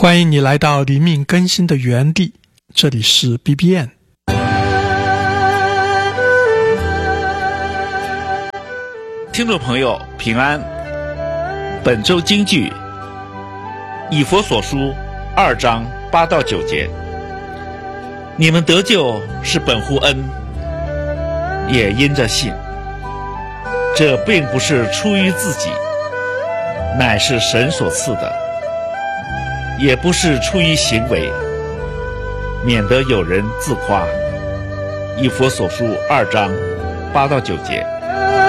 欢迎你来到灵命更新的原地，这里是 BBN。 听众朋友平安，本周金句以弗所书2章8到9节，你们得救是本乎恩，也因着信，这并不是出于自己，乃是神所赐的，也不是出于行为，免得有人自夸。以弗所书2章8到9节。